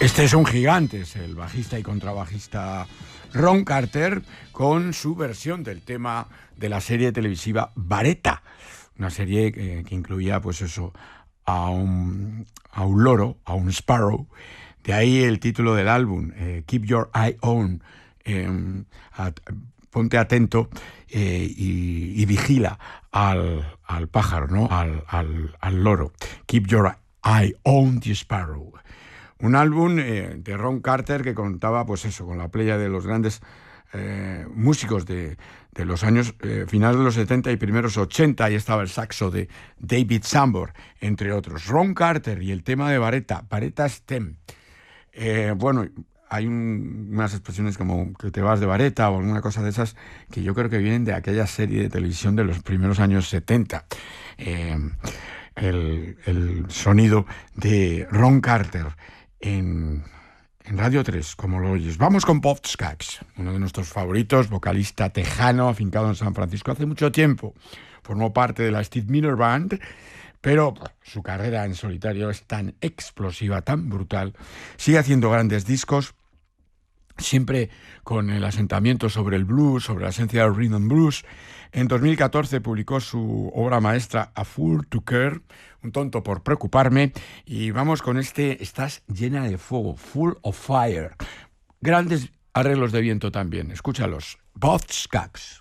Este es un gigante, es el bajista y contrabajista Ron Carter con su versión del tema de la serie televisiva Baretta, una serie que incluía pues eso, a un loro, a un sparrow. De ahí el título del álbum, Keep Your Eye On, ponte atento y vigila al pájaro, ¿no? al loro. Keep Your Eye On the Sparrow. Un álbum de Ron Carter que contaba, pues eso, con la playa de los grandes músicos de los años finales de los 70 y primeros 80. Ahí estaba el saxo de David Sanborn, entre otros. Ron Carter y el tema de Baretta Stem. Bueno, hay unas expresiones como que te vas de Baretta o alguna cosa de esas que yo creo que vienen de aquella serie de televisión de los primeros años 70. El sonido de Ron Carter en Radio 3, como lo oyes. Vamos con Bob Skaggs, uno de nuestros favoritos, vocalista tejano, afincado en San Francisco hace mucho tiempo. Formó parte de la Steve Miller Band, pero su carrera en solitario es tan explosiva, tan brutal. Sigue haciendo grandes discos, siempre con el asentamiento sobre el blues, sobre la esencia del rhythm and blues. En 2014 publicó su obra maestra A Fool to Care, un tonto por preocuparme, y vamos con Estás llena de fuego, Full of Fire. Grandes arreglos de viento también, escúchalos. Bob Skaggs.